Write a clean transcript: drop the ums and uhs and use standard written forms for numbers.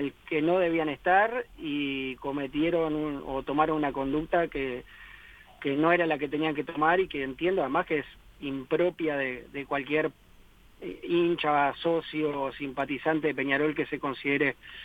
el que no debían estar y cometieron o tomaron una conducta que no era la que tenían que tomar y que entiendo además que es impropia de cualquier hincha, socio o simpatizante de Peñarol que se considere